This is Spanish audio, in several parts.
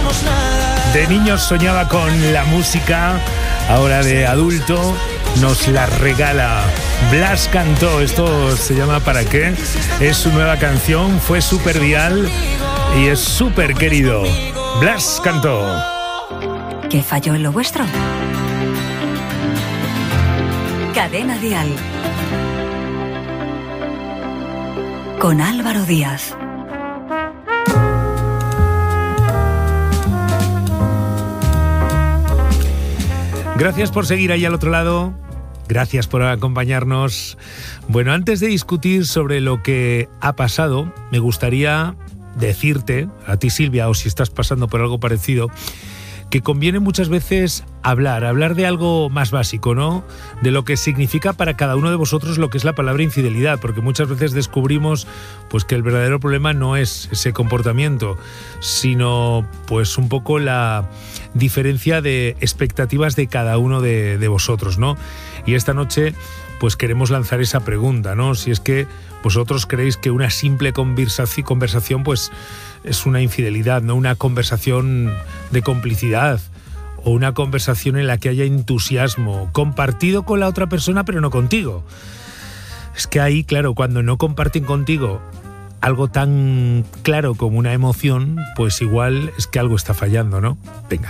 De niños soñaba con la música, ahora de adulto nos la regala. Blas cantó, esto se llama ¿Para qué? Es su nueva canción, fue súper viral y es súper querido. Blas cantó. ¿Qué falló en lo vuestro? Cadena Dial. Con Álvaro Díaz. Gracias por seguir ahí al otro lado. Gracias por acompañarnos. Bueno, antes de discutir sobre lo que ha pasado, me gustaría decirte, a ti Silvia, o si estás pasando por algo parecido, que conviene muchas veces hablar de algo más básico, ¿no? De lo que significa para cada uno de vosotros lo que es la palabra infidelidad, porque muchas veces descubrimos pues que el verdadero problema no es ese comportamiento, sino pues un poco la diferencia de expectativas de cada uno de vosotros, ¿no? Y esta noche pues queremos lanzar esa pregunta, ¿no? Si es que vosotros creéis que una simple conversación pues es una infidelidad, no una conversación de complicidad o una conversación en la que haya entusiasmo compartido con la otra persona pero no contigo. Es que ahí, claro, cuando no comparten contigo algo tan claro como una emoción, pues igual es que algo está fallando, ¿no? Venga,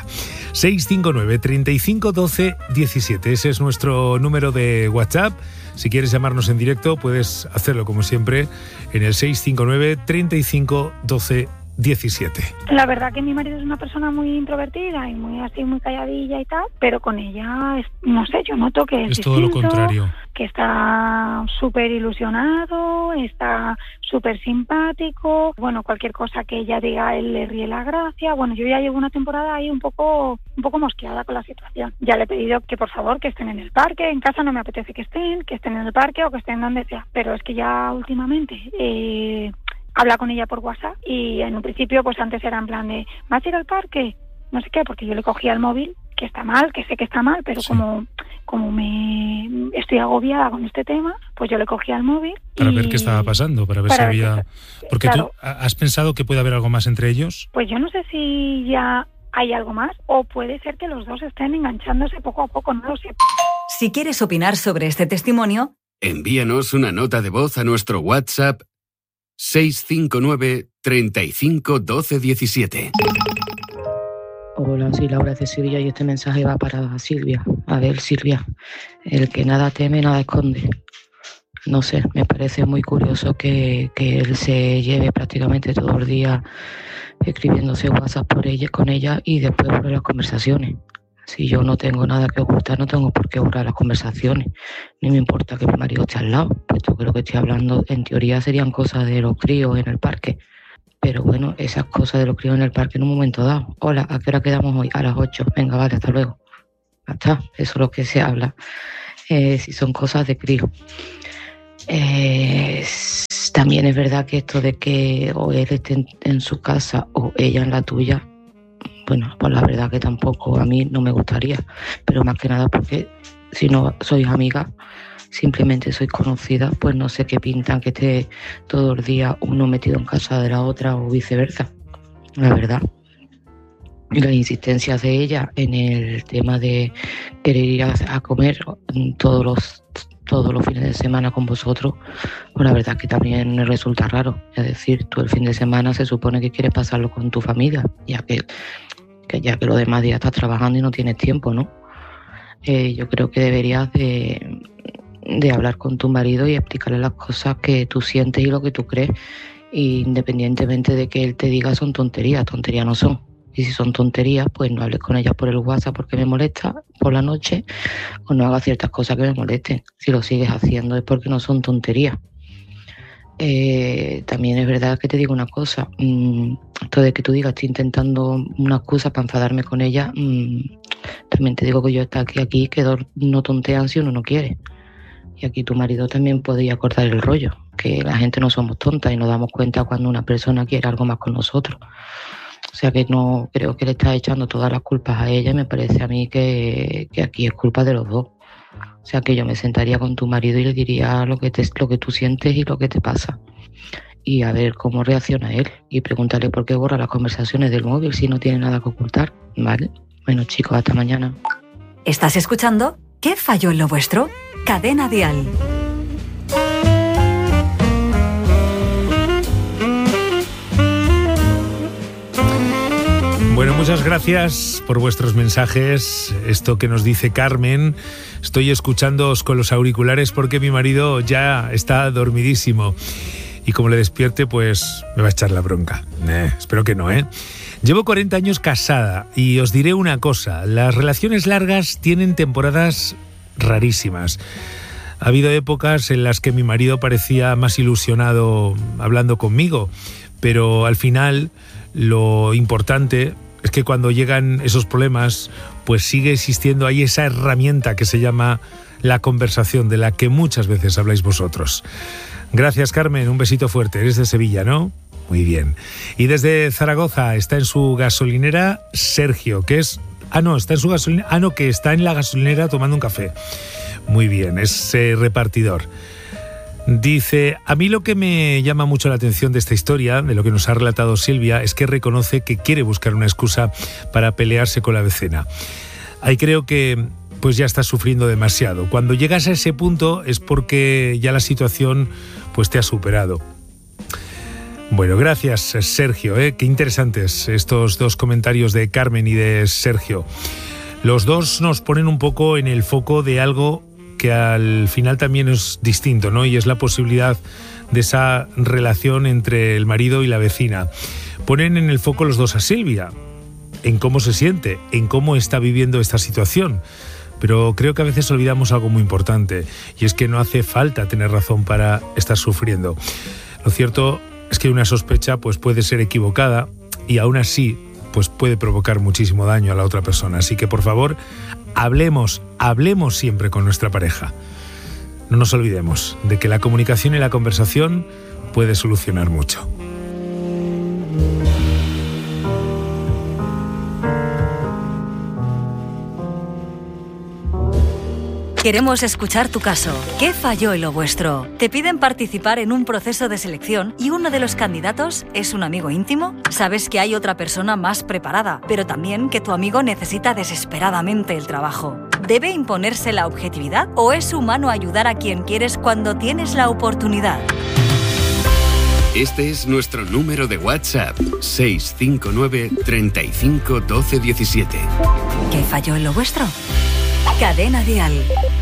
659 35 12 17, ese es nuestro número de WhatsApp. Si quieres llamarnos en directo puedes hacerlo como siempre en el 659 35 12 17. La verdad que mi marido es una persona muy introvertida y muy así, muy calladilla y tal, pero con ella, no sé, yo noto que es distinto, todo lo contrario. Que está súper ilusionado, está súper simpático, bueno, cualquier cosa que ella diga, él le ríe la gracia. Bueno, yo ya llevo una temporada ahí un poco mosqueada con la situación. Ya le he pedido que por favor que estén en el parque, en casa no me apetece que estén en el parque o que estén donde sea, pero es que ya últimamente habla con ella por WhatsApp y en un principio pues antes era en plan de ¿vas a ir al parque? No sé qué, porque yo le cogía el móvil, que está mal, que sé que está mal, pero sí, como me estoy agobiada con este tema, pues yo le cogía el móvil para ver qué estaba pasando, para ver si había... Porque claro, ¿tú has pensado que puede haber algo más entre ellos? Pues yo no sé si ya hay algo más o puede ser que los dos estén enganchándose poco a poco, no lo sé. Si quieres opinar sobre este testimonio, envíanos una nota de voz a nuestro WhatsApp 659 35 12 17. Hola, soy Laura de Sevilla y este mensaje va para Silvia. A ver, Silvia, el que nada teme, nada esconde. No sé, me parece muy curioso que él se lleve prácticamente todo el día escribiéndose WhatsApp con ella y después borra las conversaciones. Si yo no tengo nada que ocultar, no tengo por qué borrar las conversaciones. Ni me importa que mi marido esté al lado. Pues yo creo que estoy hablando, en teoría serían cosas de los críos en el parque. Pero bueno, esas cosas de los críos en el parque en un momento dado. Hola, ¿a qué hora quedamos hoy? A las 8. Venga, vale, hasta luego. Hasta, eso es lo que se habla. Si son cosas de crío. También es verdad que esto de que o él esté en su casa o ella en la tuya, bueno, pues la verdad que tampoco a mí no me gustaría, pero más que nada porque si no sois amigas, simplemente sois conocidas, pues no sé qué pintan que esté todo el día uno metido en casa de la otra o viceversa, la verdad. Y las insistencias de ella en el tema de querer ir a comer todos los fines de semana con vosotros, pues la verdad que también me resulta raro. Es decir, tú el fin de semana se supone que quieres pasarlo con tu familia, ya que los demás días estás trabajando y no tienes tiempo, ¿no? Yo creo que deberías de hablar con tu marido y explicarle las cosas que tú sientes y lo que tú crees, independientemente de que él te diga son tonterías no son. Y si son tonterías, pues no hables con ellas por el WhatsApp porque me molesta por la noche, o no hagas ciertas cosas que me molesten. Si lo sigues haciendo es porque no son tonterías. También es verdad que te digo una cosa, esto de que tú digas estoy intentando una excusa para enfadarme con ella, también te digo que yo estoy aquí que dos no tontean si uno no quiere. Y aquí tu marido también podría cortar el rollo, que la gente no somos tontas y nos damos cuenta cuando una persona quiere algo más con nosotros. O sea que no creo que le estás echando todas las culpas a ella, y me parece a mí que aquí es culpa de los dos. O sea que yo me sentaría con tu marido y le diría lo que tú sientes y lo que te pasa. y a ver cómo reacciona él y pregúntale por qué borra las conversaciones del móvil si no tiene nada que ocultar, ¿vale? Bueno, chicos, hasta mañana. ¿Estás escuchando? ¿Qué falló en lo vuestro? Cadena Dial. Bueno, muchas gracias por vuestros mensajes. Esto que nos dice Carmen, estoy escuchándoos con los auriculares porque mi marido ya está dormidísimo. Y como le despierte, pues me va a echar la bronca. Espero que no, ¿eh? Llevo 40 años casada y os diré una cosa. Las relaciones largas tienen temporadas rarísimas. Ha habido épocas en las que mi marido parecía más ilusionado hablando conmigo, pero al final lo importante es que cuando llegan esos problemas, pues sigue existiendo ahí esa herramienta que se llama la conversación, de la que muchas veces habláis vosotros. Gracias, Carmen, un besito fuerte. Eres de Sevilla, ¿no? Muy bien. Y desde Zaragoza está en su gasolinera Sergio, que es... está en su gasolinera... que está en la gasolinera tomando un café. Muy bien, es repartidor. Dice, a mí lo que me llama mucho la atención de esta historia, de lo que nos ha relatado Silvia, es que reconoce que quiere buscar una excusa para pelearse con la vecina. Ahí creo que pues ya estás sufriendo demasiado. Cuando llegas a ese punto es porque ya la situación pues te ha superado. Bueno, gracias, Sergio, qué interesantes estos dos comentarios de Carmen y de Sergio. Los dos nos ponen un poco en el foco de algo que al final también es distinto, ¿no? Y es la posibilidad de esa relación entre el marido y la vecina. Ponen en el foco los dos a Silvia, en cómo se siente, en cómo está viviendo esta situación. Pero creo que a veces olvidamos algo muy importante, y es que no hace falta tener razón para estar sufriendo. Lo cierto es que una sospecha pues puede ser equivocada y aún así pues puede provocar muchísimo daño a la otra persona. Así que por favor, hablemos siempre con nuestra pareja. No nos olvidemos de que la comunicación y la conversación puede solucionar mucho. Queremos escuchar tu caso. ¿Qué falló en lo vuestro? ¿Te piden participar en un proceso de selección y uno de los candidatos es un amigo íntimo? Sabes que hay otra persona más preparada, pero también que tu amigo necesita desesperadamente el trabajo. ¿Debe imponerse la objetividad o es humano ayudar a quien quieres cuando tienes la oportunidad? Este es nuestro número de WhatsApp, 659 35 12 17. ¿Qué falló en lo vuestro? Cadena Dial.